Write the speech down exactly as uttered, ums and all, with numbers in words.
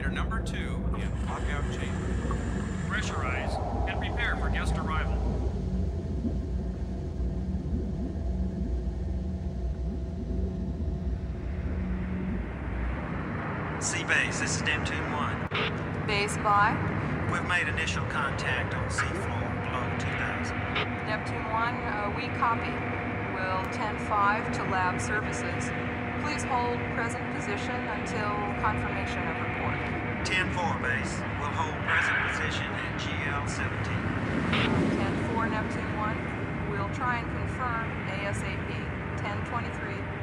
Elevator number two in lockout chamber. Pressurize and prepare for guest arrival. C-Base, this is Neptune one. Base by We've made initial contact on seafloor below two thousand. Neptune one, uh, we copy. Will ten five to lab services. Please hold present position until confirmation of report. ten four, Base. We'll hold present position at G L seventeen. ten four, Neptune one, we'll try and confirm ASAP. ten twenty-three.